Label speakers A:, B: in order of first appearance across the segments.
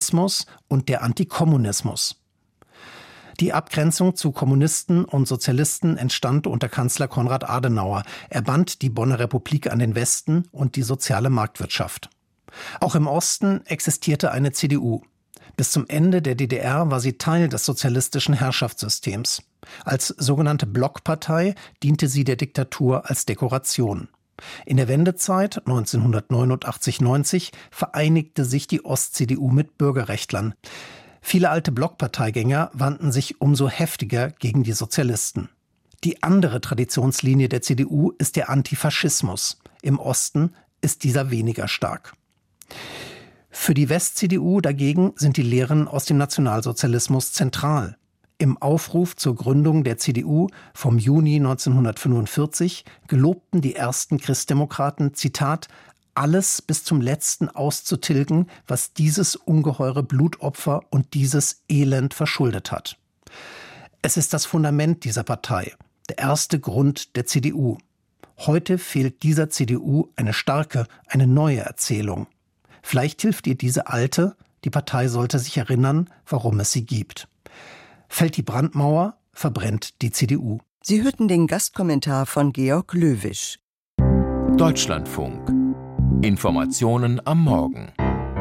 A: Sozialismus und der Antikommunismus. Die Abgrenzung zu Kommunisten und Sozialisten entstand unter Kanzler Konrad Adenauer. Er band die Bonner Republik an den Westen und die soziale Marktwirtschaft. Auch im Osten existierte eine CDU. Bis zum Ende der DDR war sie Teil des sozialistischen Herrschaftssystems. Als sogenannte Blockpartei diente sie der Diktatur als Dekoration. In der Wendezeit 1989/90 vereinigte sich die Ost-CDU mit Bürgerrechtlern. Viele alte Blockparteigänger wandten sich umso heftiger gegen die Sozialisten. Die andere Traditionslinie der CDU ist der Antifaschismus. Im Osten ist dieser weniger stark. Für die West-CDU dagegen sind die Lehren aus dem Nationalsozialismus zentral. Im Aufruf zur Gründung der CDU vom Juni 1945 gelobten die ersten Christdemokraten, Zitat, alles bis zum Letzten auszutilgen, was dieses ungeheure Blutopfer und dieses Elend verschuldet hat. Es ist das Fundament dieser Partei, der erste Grund der CDU. Heute fehlt dieser CDU eine starke, eine neue Erzählung. Vielleicht hilft ihr diese alte, die Partei sollte sich erinnern, warum es sie gibt. Fällt die Brandmauer, verbrennt die CDU.
B: Sie hörten den Gastkommentar von Georg Löwisch.
C: Deutschlandfunk. Informationen am Morgen.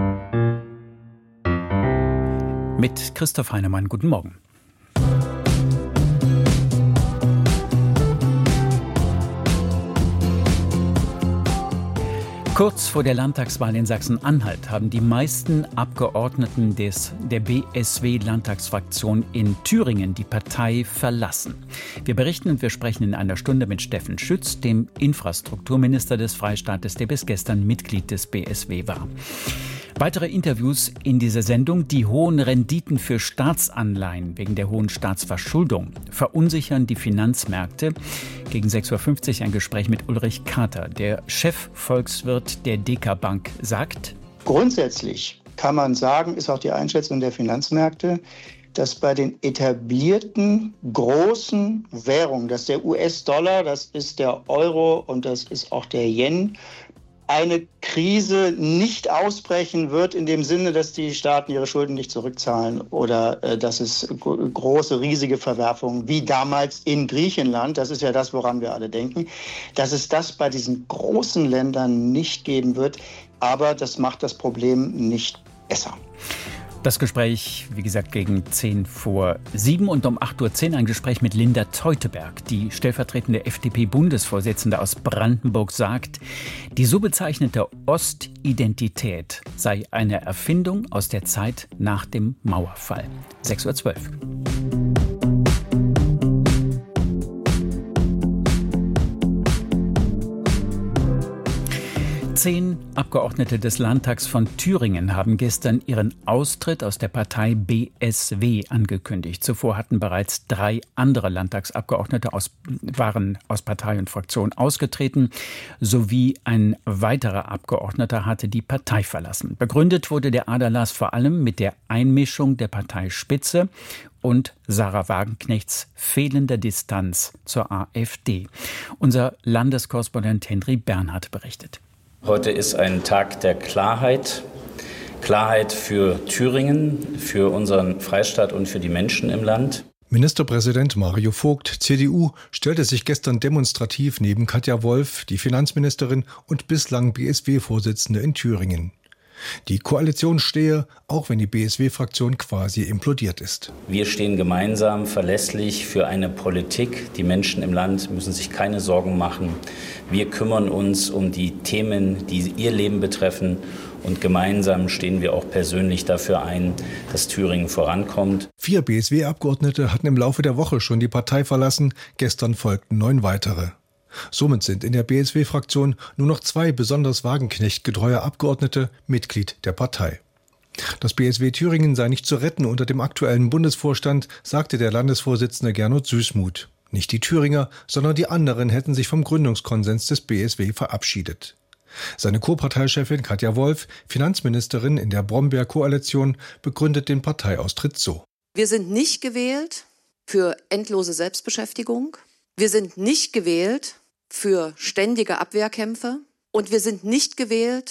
D: Mit Christoph Heinemann, guten Morgen. Kurz vor der Landtagswahl in Sachsen-Anhalt haben die meisten Abgeordneten der BSW-Landtagsfraktion in Thüringen die Partei verlassen. Wir berichten und wir sprechen in einer Stunde mit Steffen Schütz, dem Infrastrukturminister des Freistaates, der bis gestern Mitglied des BSW war. Weitere Interviews in dieser Sendung. Die hohen Renditen für Staatsanleihen wegen der hohen Staatsverschuldung verunsichern die Finanzmärkte. Gegen 6.50 Uhr ein Gespräch mit Ulrich Kater. Der Chefvolkswirt der DK Bank sagt:
E: Grundsätzlich kann man sagen, ist auch die Einschätzung der Finanzmärkte, dass bei den etablierten großen Währungen, das ist der US-Dollar, das ist der Euro und das ist auch der Yen, eine Krise nicht ausbrechen wird in dem Sinne, dass die Staaten ihre Schulden nicht zurückzahlen oder dass es große, riesige Verwerfungen wie damals in Griechenland, das ist ja das, woran wir alle denken, dass es das bei diesen großen Ländern nicht geben wird, aber das macht das Problem nicht besser.
D: Das Gespräch, wie gesagt, gegen 7:10 und um 8:10 Uhr ein Gespräch mit Linda Teuteberg. Die stellvertretende FDP-Bundesvorsitzende aus Brandenburg sagt, die so bezeichnete Ostidentität sei eine Erfindung aus der Zeit nach dem Mauerfall. 6:12 Uhr. 10 Abgeordnete des Landtags von Thüringen haben gestern ihren Austritt aus der Partei BSW angekündigt. Zuvor hatten bereits 3 andere Landtagsabgeordnete waren aus Partei und Fraktion ausgetreten, sowie ein weiterer Abgeordneter hatte die Partei verlassen. Begründet wurde der Aderlass vor allem mit der Einmischung der Parteispitze und Sarah Wagenknechts fehlender Distanz zur AfD. Unser Landeskorrespondent Henry Bernhard berichtet.
F: Heute ist ein Tag der Klarheit. Klarheit für Thüringen, für unseren Freistaat und für die Menschen im Land.
G: Ministerpräsident Mario Vogt, CDU, stellte sich gestern demonstrativ neben Katja Wolf, die Finanzministerin und bislang BSW-Vorsitzende in Thüringen. Die Koalition stehe, auch wenn die BSW-Fraktion quasi implodiert ist.
F: Wir stehen gemeinsam verlässlich für eine Politik. Die Menschen im Land müssen sich keine Sorgen machen. Wir kümmern uns um die Themen, die ihr Leben betreffen. Und gemeinsam stehen wir auch persönlich dafür ein, dass Thüringen vorankommt.
G: 4 BSW-Abgeordnete hatten im Laufe der Woche schon die Partei verlassen. Gestern folgten 9 weitere. Somit sind in der BSW-Fraktion nur noch 2 besonders Wagenknecht-getreue Abgeordnete Mitglied der Partei. Das BSW Thüringen sei nicht zu retten unter dem aktuellen Bundesvorstand, sagte der Landesvorsitzende Gernot Süßmuth. Nicht die Thüringer, sondern die anderen hätten sich vom Gründungskonsens des BSW verabschiedet. Seine Co-Parteichefin Katja Wolf, Finanzministerin in der Brombeer-Koalition, begründet den Parteiaustritt so.
H: Wir sind nicht gewählt für endlose Selbstbeschäftigung. Wir sind nicht gewählt für ständige Abwehrkämpfe. Und wir sind nicht gewählt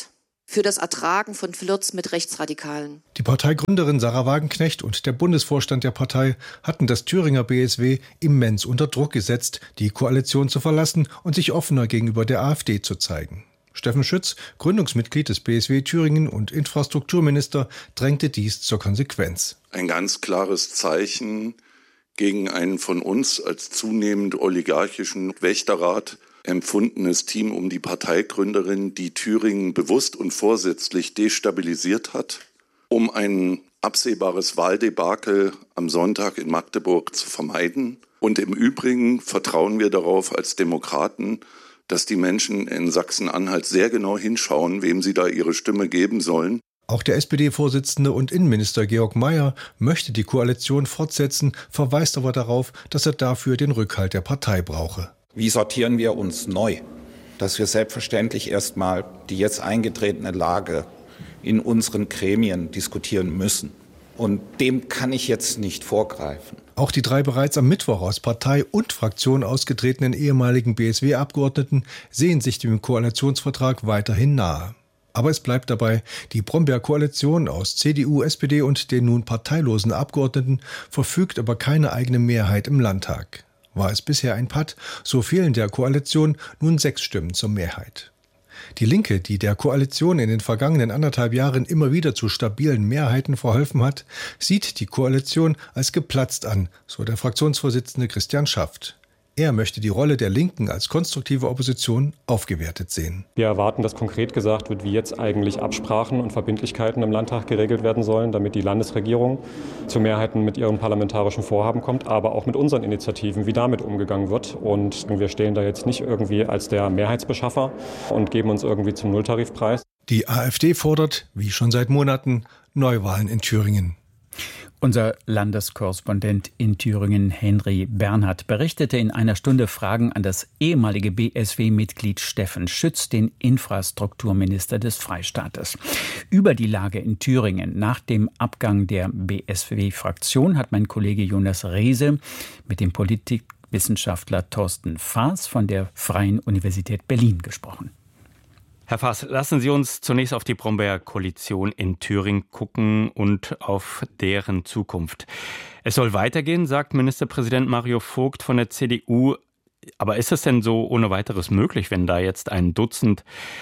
H: für das Ertragen von Flirts mit Rechtsradikalen.
G: Die Parteigründerin Sahra Wagenknecht und der Bundesvorstand der Partei hatten das Thüringer BSW immens unter Druck gesetzt, die Koalition zu verlassen und sich offener gegenüber der AfD zu zeigen. Steffen Schütz, Gründungsmitglied des BSW Thüringen und Infrastrukturminister, drängte dies zur Konsequenz.
I: Ein ganz klares Zeichen gegen einen von uns als zunehmend oligarchischen Wächterrat empfundenes Team um die Parteigründerin, die Thüringen bewusst und vorsätzlich destabilisiert hat, um ein absehbares Wahldebakel am Sonntag in Magdeburg zu vermeiden. Und im Übrigen vertrauen wir darauf als Demokraten, dass die Menschen in Sachsen-Anhalt sehr genau hinschauen, wem sie da ihre Stimme geben sollen.
G: Auch der SPD-Vorsitzende und Innenminister Georg Mayer möchte die Koalition fortsetzen, verweist aber darauf, dass er dafür den Rückhalt der Partei brauche.
J: Wie sortieren wir uns neu? Dass wir selbstverständlich erstmal die jetzt eingetretene Lage in unseren Gremien diskutieren müssen. Und dem kann ich jetzt nicht vorgreifen.
G: Auch die 3 bereits am Mittwoch aus Partei und Fraktion ausgetretenen ehemaligen BSW-Abgeordneten sehen sich dem Koalitionsvertrag weiterhin nahe. Aber es bleibt dabei, die Brombeer-Koalition aus CDU, SPD und den nun parteilosen Abgeordneten verfügt über keine eigene Mehrheit im Landtag. War es bisher ein Patt, so fehlen der Koalition nun 6 Stimmen zur Mehrheit. Die Linke, die der Koalition in den vergangenen 1,5 Jahren immer wieder zu stabilen Mehrheiten verholfen hat, sieht die Koalition als geplatzt an, so der Fraktionsvorsitzende Christian Schaft. Er möchte die Rolle der Linken als konstruktive Opposition aufgewertet sehen.
K: Wir erwarten, dass konkret gesagt wird, wie jetzt eigentlich Absprachen und Verbindlichkeiten im Landtag geregelt werden sollen, damit die Landesregierung zu Mehrheiten mit ihren parlamentarischen Vorhaben kommt, aber auch mit unseren Initiativen, wie damit umgegangen wird. Und wir stehen da jetzt nicht irgendwie als der Mehrheitsbeschaffer und geben uns irgendwie zum Nulltarifpreis.
G: Die AfD fordert, wie schon seit Monaten, Neuwahlen in Thüringen.
D: Unser Landeskorrespondent in Thüringen, Henry Bernhard, berichtete in einer Stunde Fragen an das ehemalige BSW-Mitglied Steffen Schütz, den Infrastrukturminister des Freistaates. Über die Lage in Thüringen nach dem Abgang der BSW-Fraktion hat mein Kollege Jonas Rehse mit dem Politikwissenschaftler Thorsten Faas von der Freien Universität Berlin gesprochen.
L: Herr Faas, lassen Sie uns zunächst auf die Brombeer-Koalition in Thüringen gucken und auf deren Zukunft. Es soll weitergehen, sagt Ministerpräsident Mario Vogt von der CDU. Aber ist es denn so ohne weiteres möglich, wenn da jetzt ein Dutzend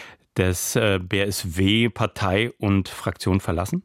L: des BSW Partei und Fraktion verlassen?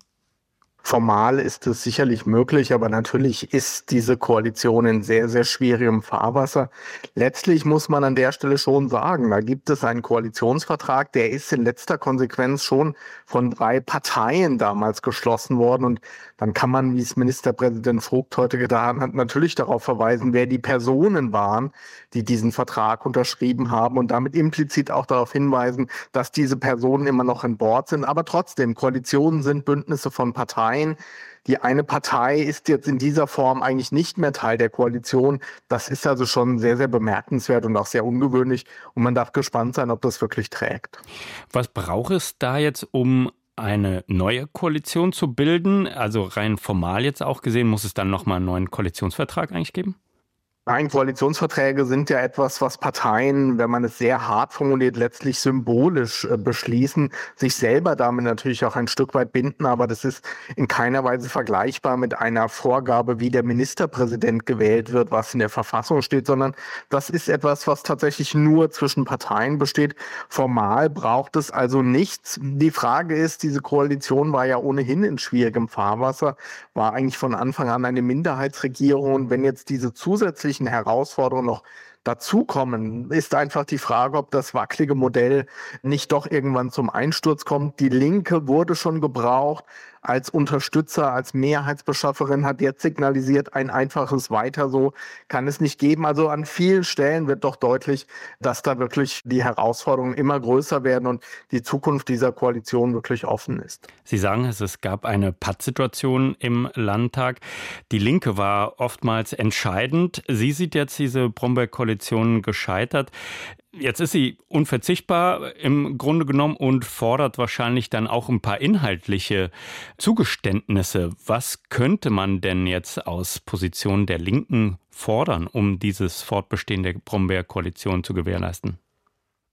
M: Formal ist es sicherlich möglich, aber natürlich ist diese Koalition in sehr, sehr schwierigem Fahrwasser. Letztlich muss man an der Stelle schon sagen, da gibt es einen Koalitionsvertrag, der ist in letzter Konsequenz schon von 3 Parteien damals geschlossen worden. Und dann kann man, wie es Ministerpräsident Vogt heute getan hat, natürlich darauf verweisen, wer die Personen waren, die diesen Vertrag unterschrieben haben und damit implizit auch darauf hinweisen, dass diese Personen immer noch an Bord sind. Aber trotzdem, Koalitionen sind Bündnisse von Parteien. Die eine Partei ist jetzt in dieser Form eigentlich nicht mehr Teil der Koalition. Das ist also schon sehr, sehr bemerkenswert und auch sehr ungewöhnlich. Und man darf gespannt sein, ob das wirklich trägt.
L: Was braucht es da jetzt, um eine neue Koalition zu bilden? Also rein formal jetzt auch gesehen, muss es dann nochmal einen neuen Koalitionsvertrag eigentlich geben?
M: Nein, Koalitionsverträge sind ja etwas, was Parteien, wenn man es sehr hart formuliert, letztlich symbolisch beschließen, sich selber damit natürlich auch ein Stück weit binden, aber das ist in keiner Weise vergleichbar mit einer Vorgabe, wie der Ministerpräsident gewählt wird, was in der Verfassung steht, sondern das ist etwas, was tatsächlich nur zwischen Parteien besteht. Formal braucht es also nichts. Die Frage ist, diese Koalition war ja ohnehin in schwierigem Fahrwasser, war eigentlich von Anfang an eine Minderheitsregierung und wenn jetzt diese zusätzlichen Herausforderungen noch dazukommen, ist einfach die Frage, ob das wackelige Modell nicht doch irgendwann zum Einsturz kommt. Die Linke wurde schon gebraucht als Unterstützer, als Mehrheitsbeschafferin, hat jetzt signalisiert, ein einfaches Weiter so kann es nicht geben. Also an vielen Stellen wird doch deutlich, dass da wirklich die Herausforderungen immer größer werden und die Zukunft dieser Koalition wirklich offen ist.
L: Sie sagen es gab eine Pattsituation im Landtag. Die Linke war oftmals entscheidend. Sie sieht jetzt diese Brombeer-Koalition gescheitert. Jetzt ist sie unverzichtbar im Grunde genommen und fordert wahrscheinlich dann auch ein paar inhaltliche Zugeständnisse. Was könnte man denn jetzt aus Position der Linken fordern, um dieses Fortbestehen der Brombeer-Koalition zu gewährleisten?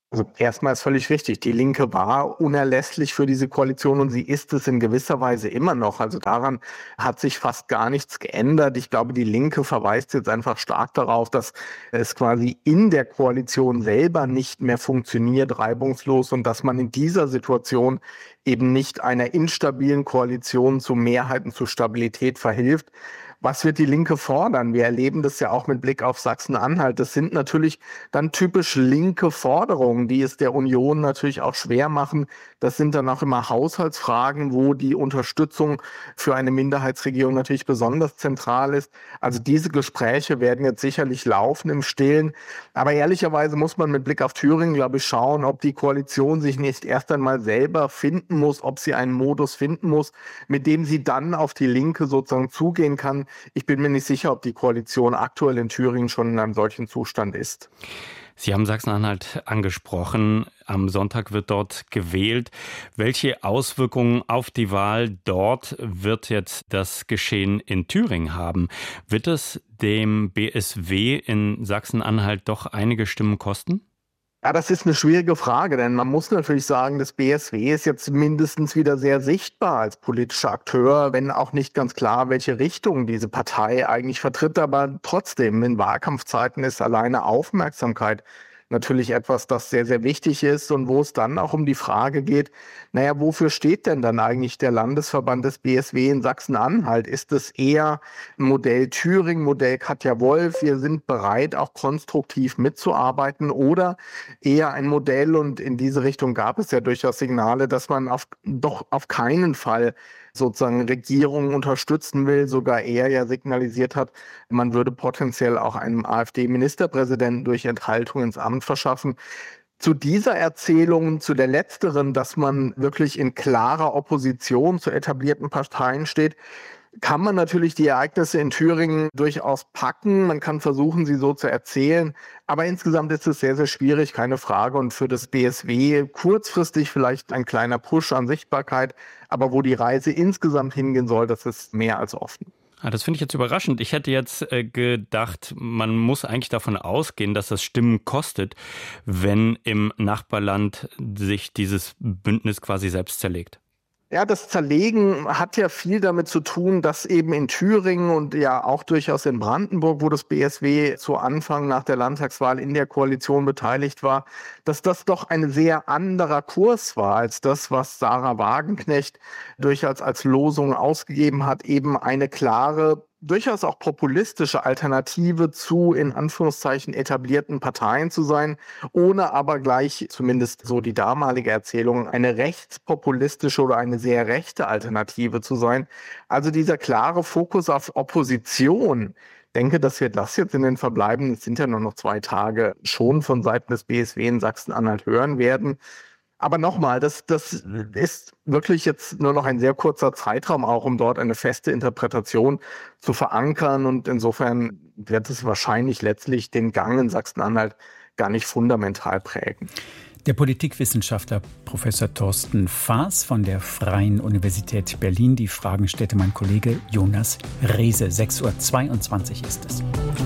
M: Also erstmal ist völlig richtig. Die Linke war unerlässlich für diese Koalition und sie ist es in gewisser Weise immer noch. Also daran hat sich fast gar nichts geändert. Ich glaube, die Linke verweist jetzt einfach stark darauf, dass es quasi in der Koalition selber nicht mehr funktioniert, reibungslos, und dass man in dieser Situation eben nicht einer instabilen Koalition zu Mehrheiten, zu Stabilität verhilft. Was wird die Linke fordern? Wir erleben das ja auch mit Blick auf Sachsen-Anhalt. Das sind natürlich dann typisch linke Forderungen, die es der Union natürlich auch schwer machen. Das sind dann auch immer Haushaltsfragen, wo die Unterstützung für eine Minderheitsregierung natürlich besonders zentral ist. Also diese Gespräche werden jetzt sicherlich laufen im Stillen. Aber ehrlicherweise muss man mit Blick auf Thüringen, glaube ich, schauen, ob die Koalition sich nicht erst einmal selber finden muss, ob sie einen Modus finden muss, mit dem sie dann auf die Linke sozusagen zugehen kann. Ich bin mir nicht sicher, ob die Koalition aktuell in Thüringen schon in einem solchen Zustand ist.
L: Sie haben Sachsen-Anhalt angesprochen. Am Sonntag wird dort gewählt. Welche Auswirkungen auf die Wahl dort wird jetzt das Geschehen in Thüringen haben? Wird es dem BSW in Sachsen-Anhalt doch einige Stimmen kosten?
M: Ja, das ist eine schwierige Frage, denn man muss natürlich sagen, das BSW ist jetzt mindestens wieder sehr sichtbar als politischer Akteur, wenn auch nicht ganz klar, welche Richtung diese Partei eigentlich vertritt. Aber trotzdem, in Wahlkampfzeiten ist alleine Aufmerksamkeit natürlich etwas, das sehr, sehr wichtig ist und wo es dann auch um die Frage geht, naja, wofür steht denn dann eigentlich der Landesverband des BSW in Sachsen-Anhalt? Ist es eher Modell Thüringen, Modell Katja Wolf, wir sind bereit, auch konstruktiv mitzuarbeiten, oder eher ein Modell, und in diese Richtung gab es ja durchaus Signale, dass man doch auf keinen Fall sozusagen Regierungen unterstützen will, sogar er ja signalisiert hat, man würde potenziell auch einem AfD-Ministerpräsidenten durch Enthaltung ins Amt verschaffen. Zu dieser Erzählung, zu der letzteren, dass man wirklich in klarer Opposition zu etablierten Parteien steht, kann man natürlich die Ereignisse in Thüringen durchaus packen. Man kann versuchen, sie so zu erzählen. Aber insgesamt ist es sehr, sehr schwierig, keine Frage. Und für das BSW kurzfristig vielleicht ein kleiner Push an Sichtbarkeit. Aber wo die Reise insgesamt hingehen soll, das ist mehr als offen.
L: Das finde ich jetzt überraschend. Ich hätte jetzt gedacht, man muss eigentlich davon ausgehen, dass das Stimmen kostet, wenn im Nachbarland sich dieses Bündnis quasi selbst zerlegt.
M: Ja, das Zerlegen hat ja viel damit zu tun, dass eben in Thüringen und ja auch durchaus in Brandenburg, wo das BSW zu Anfang nach der Landtagswahl in der Koalition beteiligt war, dass das doch ein sehr anderer Kurs war als das, was Sarah Wagenknecht durchaus als Losung ausgegeben hat, eben eine klare, durchaus auch populistische Alternative zu, in Anführungszeichen, etablierten Parteien zu sein, ohne aber gleich, zumindest so die damalige Erzählung, eine rechtspopulistische oder eine sehr rechte Alternative zu sein. Also dieser klare Fokus auf Opposition, denke, dass wir das jetzt in den verbleibenden, es sind ja nur noch 2 Tage, schon von Seiten des BSW in Sachsen-Anhalt hören werden. Aber nochmal, das ist wirklich jetzt nur noch ein sehr kurzer Zeitraum auch, um dort eine feste Interpretation zu verankern. Und insofern wird es wahrscheinlich letztlich den Gang in Sachsen-Anhalt gar nicht fundamental prägen.
D: Der Politikwissenschaftler Professor Thorsten Faas von der Freien Universität Berlin. Die Fragen stellte mein Kollege Jonas Rehse. 6:22 Uhr ist es.